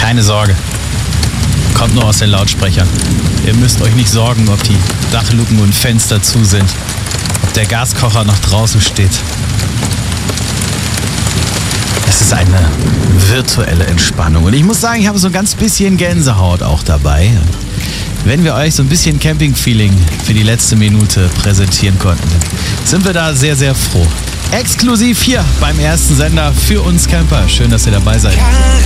Keine Sorge. Kommt nur aus den Lautsprechern. Ihr müsst euch nicht sorgen, ob die Dachluken und Fenster zu sind. Ob der Gaskocher noch draußen steht. Es ist eine virtuelle Entspannung. Und ich muss sagen, ich habe so ein ganz bisschen Gänsehaut auch dabei. Wenn wir euch so ein bisschen Camping-Feeling für die letzte Minute präsentieren konnten, sind wir da sehr, sehr froh. Exklusiv hier beim ersten Sender für uns Camper. Schön, dass ihr dabei seid.